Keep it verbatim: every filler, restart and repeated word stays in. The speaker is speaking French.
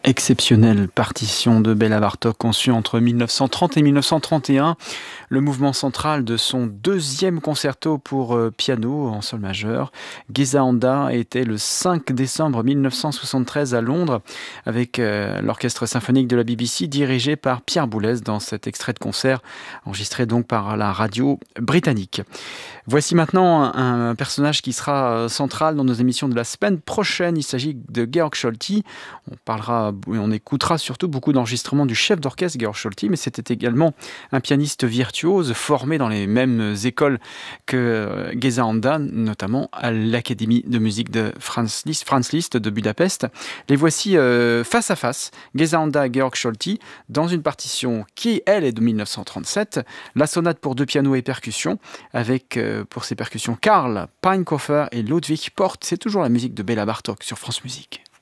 Exceptionnelle partition de Béla Bartók conçue entre mille neuf cent trente et mille neuf cent trente et un, le mouvement central de son deuxième concerto pour euh, piano en sol majeur. Geza Anda était le cinq décembre mille neuf cent soixante-treize à Londres avec euh, l'orchestre symphonique de la B B C dirigé par Pierre Boulez dans cet extrait de concert enregistré donc par la radio britannique. Voici maintenant un, un personnage qui sera central dans nos émissions de la semaine prochaine. Il s'agit de Georg Scholti. On parlera, on écoutera surtout beaucoup d'enregistrements du chef d'orchestre Georg Scholti, mais c'était également un pianiste virtuose formé dans les mêmes écoles que Geza Anda, notamment à l'Académie de musique de Franz Liszt, Franz Liszt de Budapest. Les voici euh, face à face, Geza Anda et Georg Scholti, dans une partition qui, elle, est de mille neuf cent trente-sept, la sonate pour deux pianos et percussions, avec euh, pour ses percussions Karl Peinkhofer et Ludwig Porth. C'est toujours la musique de Béla Bartók sur France Musique.